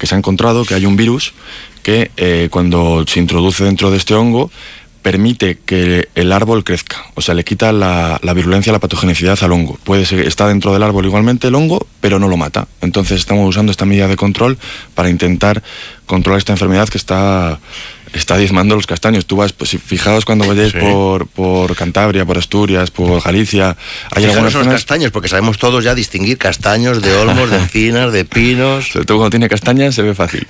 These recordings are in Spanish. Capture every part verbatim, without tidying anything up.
se ha encontrado que hay un virus que eh, cuando se introduce dentro de este hongo permite que el árbol crezca, o sea, le quita la, la virulencia, la patogenicidad al hongo. Puede ser, está dentro del árbol igualmente el hongo, pero no lo mata. Entonces estamos usando esta medida de control para intentar controlar esta enfermedad que está, está diezmando los castaños. Tú vas, pues fijaos cuando vayáis sí. por, por Cantabria, por Asturias, por Galicia. Hay Fijaros algunas los zonas... castaños, porque sabemos todos ya distinguir castaños de olmos, de encinas, de pinos. Sobre todo cuando tiene castañas se ve fácil.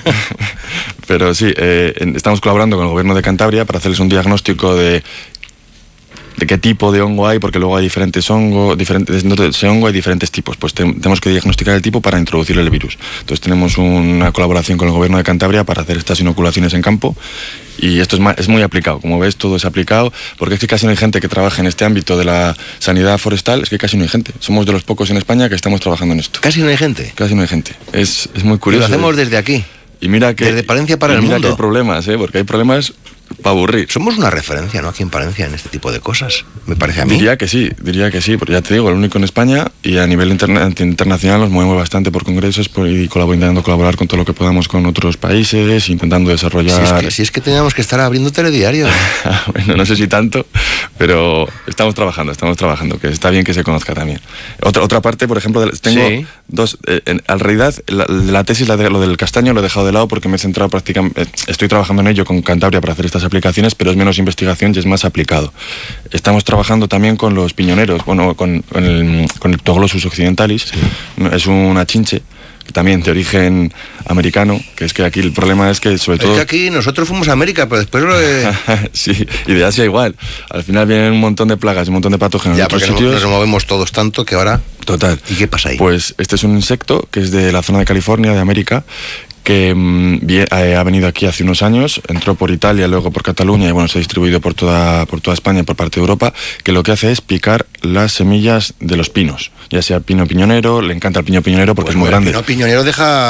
Pero sí, eh, estamos colaborando con el gobierno de Cantabria para hacerles un diagnóstico de, de qué tipo de hongo hay, porque luego hay diferentes hongos, diferentes, dentro de ese hongo hay diferentes tipos. Pues te, tenemos que diagnosticar el tipo para introducir el virus. Entonces tenemos una colaboración con el gobierno de Cantabria para hacer estas inoculaciones en campo. Y esto es, más, es muy aplicado, como ves, todo es aplicado, porque es que casi no hay gente que trabaje en este ámbito de la sanidad forestal, es que casi no hay gente. Somos de los pocos en España que estamos trabajando en esto. ¿Casi no hay gente? Casi no hay gente. Es, es muy curioso. Y lo hacemos desde aquí. Y mira que, desde Palencia para y el mira mundo. Que hay problemas, ¿eh? Porque hay problemas para aburrir. Somos una referencia, ¿no? Aquí en Palencia en este tipo de cosas, me parece a mí. Diría que sí, diría que sí, porque ya te digo, el único en España, y a nivel interna internacional nos movemos bastante por congresos por, y colabor, intentando colaborar con todo lo que podamos con otros países, intentando desarrollar... Si es que, si es que teníamos que estar abriendo telediarios. Bueno, no sé si tanto, pero estamos trabajando, estamos trabajando, que está bien que se conozca también. Otra, otra parte, por ejemplo, tengo sí. dos... Eh, en, en realidad, la, la tesis, la de, lo del castaño, lo he dejado de lado porque me he centrado prácticamente... Eh, estoy trabajando en ello con Cantabria para hacer estas aplicaciones, pero es menos investigación y es más aplicado. Estamos trabajando también con los piñoneros, bueno, con, con el con el Ptoglossus occidentalis, sí. Es una chinche también de origen americano, que es que aquí el problema es que sobre todo... Es que aquí nosotros fuimos a América, pero después lo de... Sí, y de Asia igual. Al final vienen un montón de plagas, un montón de patógenos. Ya, porque sitios. Nos movemos todos tanto que ahora... Total. ¿Y qué pasa ahí? Pues este es un insecto que es de la zona de California, de América, que mmm, eh, ha venido aquí hace unos años, entró por Italia, luego por Cataluña y bueno, se ha distribuido por toda, por toda España y por parte de Europa, que lo que hace es picar las semillas de los pinos, ya sea pino piñonero, le encanta el pino piñonero porque pues es muy grande. El pino piñonero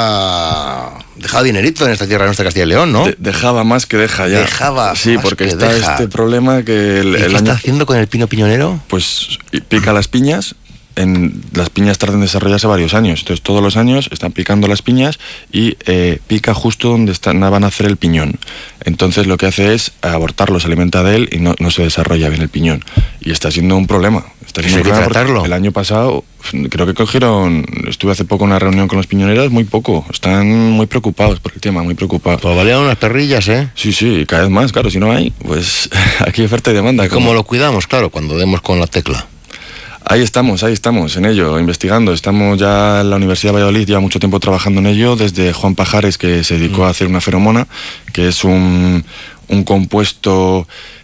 deja, deja dinerito en esta tierra nuestra, Castilla y León, ¿no? De, dejaba más que deja ya. Dejaba Sí, más porque que está deja. Este problema que... El, ¿Y el qué año... está haciendo con el pino piñonero? Pues pica las piñas. En, las piñas tardan en desarrollarse varios años, entonces todos los años están picando las piñas y eh, pica justo donde están, van a hacer el piñón. Entonces lo que hace es abortarlo, se alimenta de él y no, no se desarrolla bien el piñón. Y está siendo un problema. Está siendo un problema tratarlo. El año pasado creo que cogieron, estuve hace poco en una reunión con los piñoneros, muy poco, están muy preocupados por el tema, muy preocupados. Pues valían unas perrillas, ¿eh? Sí, sí, cada vez más, claro, si no hay, pues aquí hay oferta y demanda. ¿Y cómo lo cuidamos? Claro, cuando demos con la tecla. Ahí estamos, ahí estamos, en ello, investigando. Estamos ya en la Universidad de Valladolid, lleva mucho tiempo trabajando en ello, desde Juan Pajares, que se dedicó a hacer una feromona, que es un, un compuesto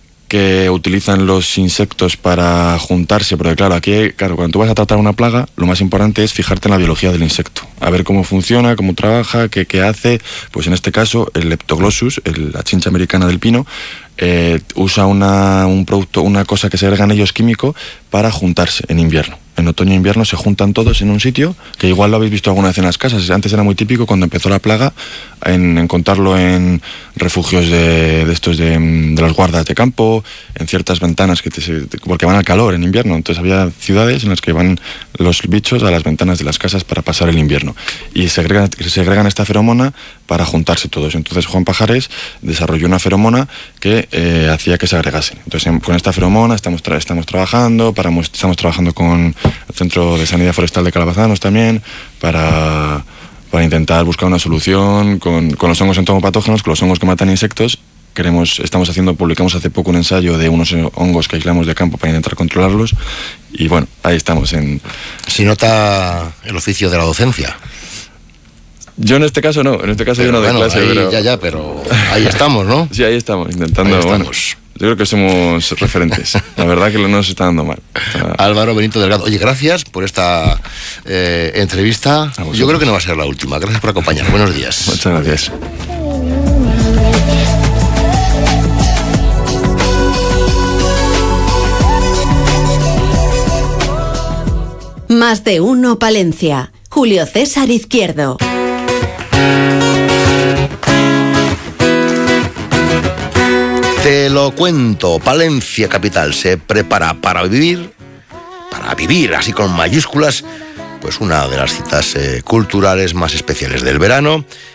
que utilizan los insectos para juntarse, porque claro, aquí, claro, cuando tú vas a tratar una plaga, lo más importante es fijarte en la biología del insecto, a ver cómo funciona, cómo trabaja, qué, qué hace. Pues en este caso, el Ptoglossus, el, la chincha americana del pino, eh, usa una, un producto, una cosa que se agrega en ellos químico para juntarse en invierno. En otoño e invierno se juntan todos en un sitio, que igual lo habéis visto alguna vez en las casas. Antes era muy típico cuando empezó la plaga en encontrarlo en refugios de, de estos de, de los guardas de campo, en ciertas ventanas que te, porque van al calor en invierno. Entonces había ciudades en las que van los bichos a las ventanas de las casas para pasar el invierno y se agregan, se agregan esta feromona para juntarse todos. Entonces Juan Pajares desarrolló una feromona que eh, hacía que se agregasen. Entonces con esta feromona estamos, tra estamos trabajando, para, estamos trabajando con el Centro de Sanidad Forestal de Calabazanos también, para, para intentar buscar una solución con, con los hongos entomopatógenos, con los hongos que matan insectos. Queremos, estamos haciendo, publicamos hace poco un ensayo de unos hongos que aislamos de campo para intentar controlarlos y bueno, ahí estamos en... ¿Se nota el oficio de la docencia? Yo en este caso no, en este caso pero yo no doy bueno, clase, ahí, pero... Ya, ya, pero ahí estamos, ¿no? Sí, ahí estamos, intentando... Ahí estamos. Bueno, yo creo que somos referentes. La verdad que no nos está dando mal. O sea... Álvaro Benito Delgado. Oye, gracias por esta eh, entrevista. Yo creo que no va a ser la última. Gracias por acompañarnos. Buenos días. Muchas gracias. Más de uno Palencia. Julio César Izquierdo. Te lo cuento, Palencia capital se prepara para vivir, para vivir así con mayúsculas, pues una de las citas eh, culturales más especiales del verano.